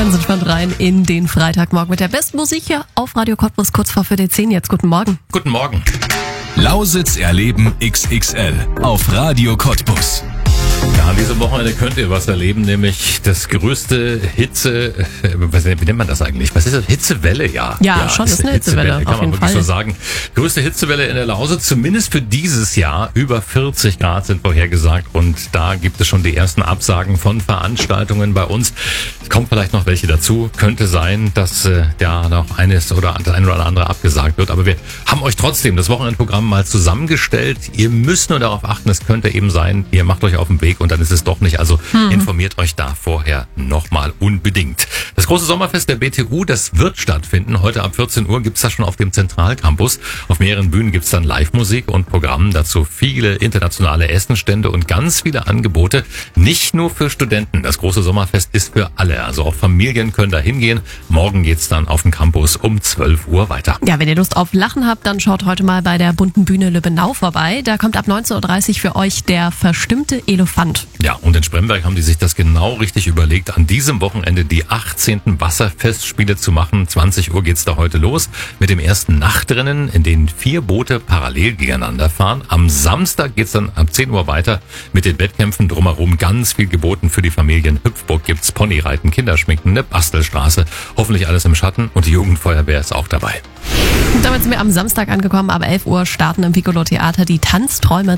Dann sind wir rein in den Freitagmorgen mit der besten Musik hier auf Radio Cottbus, kurz vor 10 jetzt. Guten Morgen. Guten Morgen. Lausitz erleben XXL auf Radio Cottbus. Ja, an diesem Wochenende könnt ihr was erleben, nämlich das größte wie nennt man das eigentlich? Was ist das? Hitzewelle, ja. Ja, schon, ist eine Hitzewelle, kann auf man jeden wirklich Fall. so sagen. Größte Hitzewelle in der Lausitz, zumindest für dieses Jahr. Über 40 Grad sind vorhergesagt und da gibt es schon die ersten Absagen von Veranstaltungen bei uns. Es kommen vielleicht noch welche dazu. Könnte sein, dass noch eines oder das eine oder andere abgesagt wird, aber wir haben euch trotzdem das Wochenendprogramm mal zusammengestellt. Ihr müsst nur darauf achten, es könnte eben sein, ihr macht euch auf den Weg und dann ist es doch nicht. Also informiert euch da vorher nochmal unbedingt. Das große Sommerfest der BTU, das wird stattfinden. Heute ab 14 Uhr gibt's das schon auf dem Zentralcampus. Auf mehreren Bühnen gibt's dann Live-Musik und Programm. Dazu viele internationale Essenstände und ganz viele Angebote. Nicht nur für Studenten. Das große Sommerfest ist für alle. Also auch Familien können da hingehen. Morgen geht's dann auf dem Campus um 12 Uhr weiter. Ja, wenn ihr Lust auf Lachen habt, dann schaut heute mal bei der bunten Bühne Lübbenau vorbei. Da kommt ab 19.30 Uhr für euch der verstimmte Elefant. Ja, und in Spremberg haben die sich das genau richtig überlegt, an diesem Wochenende die 18. Wasserfestspiele zu machen. 20 Uhr geht's da heute los mit dem ersten Nachtrennen, in denen 4 Boote parallel gegeneinander fahren. Am Samstag geht's dann ab 10 Uhr weiter mit den Wettkämpfen drumherum. Ganz viel geboten für die Familien. Hüpfburg gibt's, Ponyreiten, Kinderschminken, eine Bastelstraße. Hoffentlich alles im Schatten und die Jugendfeuerwehr ist auch dabei. Und damit sind wir am Samstag angekommen. Ab 11 Uhr starten im Piccolo Theater die Tanzträume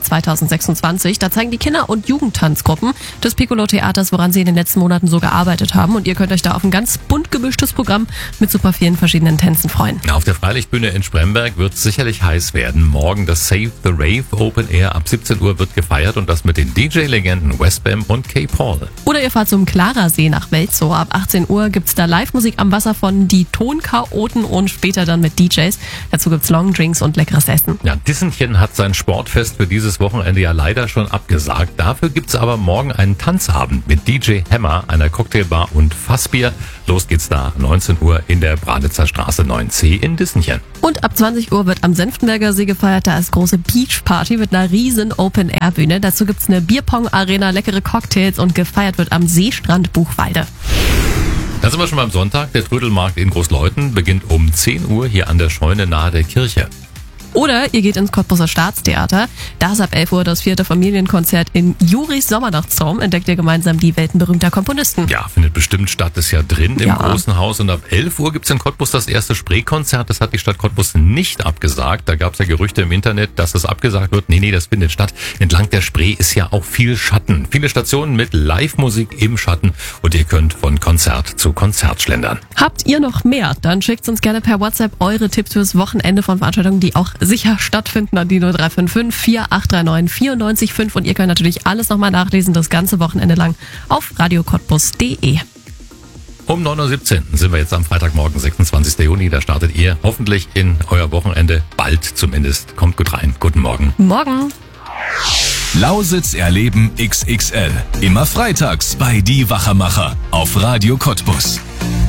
2026. Da zeigen die Kinder- und Jugendtanzgruppen des Piccolo Theaters, woran sie in den letzten Monaten so gearbeitet haben. Und ihr könnt euch da auf ein ganz bunt gemischtes Programm mit super vielen verschiedenen Tänzen freuen. Auf der Freilichtbühne in Spremberg wird es sicherlich heiß werden. Morgen das Save the Rave Open Air ab 17 Uhr wird gefeiert und das mit den DJ-Legenden Westbam und K-Paul. Oder ihr fahrt zum Klarersee nach Welzow. Ab 18 Uhr gibt's da Live-Musik am Wasser von Die Tonchaoten und später dann mit DJs. Dazu gibt's Longdrinks und leckeres Essen. Ja, Dissenchen hat sein Sportfest für dieses Wochenende ja leider schon abgesagt. Dafür gibt's aber morgen einen Tanzabend mit DJ Hammer, einer Cocktailbar und Fassbier. Los geht's da, 19 Uhr in der Braditzer Straße 9C in Dissenchen. Und ab 20 Uhr wird am Senftenberger See gefeiert. Da ist große Beachparty mit einer riesen Open-Air-Bühne. Dazu gibt's eine Bierpong-Arena, leckere Cocktails und gefeiert wird am Seestrand Buchwalde. Da sind wir schon beim Sonntag. Der Trödelmarkt in Großleuthen beginnt um 10 Uhr hier an der Scheune nahe der Kirche. Oder ihr geht ins Cottbuser Staatstheater. Da ist ab 11 Uhr das 4. Familienkonzert in Juris Sommernachtstraum. Entdeckt ihr gemeinsam die Welten berühmter Komponisten. Ja, findet bestimmt statt, ist ja drin im Ja. großen Haus. Und ab 11 Uhr gibt's in Cottbus das erste Spreekonzert. Das hat die Stadt Cottbus nicht abgesagt. Da gab's ja Gerüchte im Internet, dass es abgesagt wird. Nee, das findet statt. Entlang der Spree ist ja auch viel Schatten. Viele Stationen mit Live-Musik im Schatten. Und ihr könnt von Konzert zu Konzert schlendern. Habt ihr noch mehr? Dann schickt uns gerne per WhatsApp eure Tipps fürs Wochenende von Veranstaltungen, die auch sicher stattfinden, an die 0355 4839 94,5. Und ihr könnt natürlich alles nochmal nachlesen, das ganze Wochenende lang auf radiocottbus.de. Um 9.17 Uhr sind wir jetzt am Freitagmorgen, 26. Juni. Da startet ihr hoffentlich in euer Wochenende. Bald zumindest. Kommt gut rein. Guten Morgen. Morgen. Lausitz erleben XXL. Immer freitags bei Die Wachermacher auf Radio Cottbus.